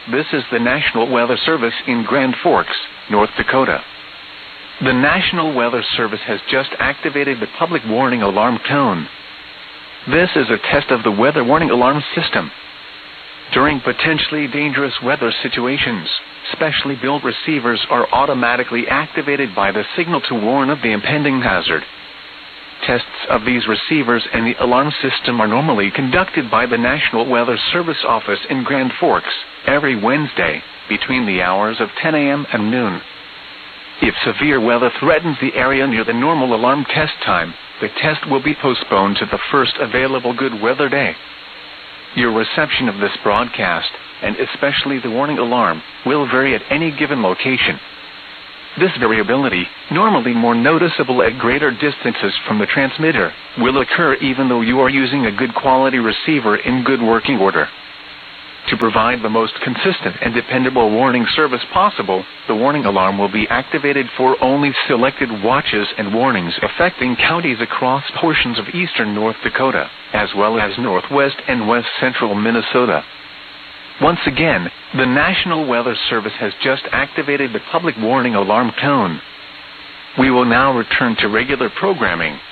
This is the National Weather Service in Grand Forks, North Dakota. The National Weather Service has just activated the public warning alarm tone. This is a test of the weather warning alarm system. During potentially dangerous weather situations, specially built receivers are automatically activated by the signal to warn of the impending hazard. Tests of these receivers and the alarm system are normally conducted by the National Weather Service office in Grand Forks every Wednesday between the hours of 10 a.m. and noon. If severe weather threatens the area near the normal alarm test time, the test will be postponed to the first available good weather day. Your reception of this broadcast, and especially the warning alarm, will vary at any given location. This variability, normally more noticeable at greater distances from the transmitter, will occur even though you are using a good quality receiver in good working order. To provide the most consistent and dependable warning service possible, the warning alarm will be activated for only selected watches and warnings affecting counties across portions of eastern North Dakota, as well as northwest and west central Minnesota. Once again, the National Weather Service has just activated the public warning alarm tone. We will now return to regular programming.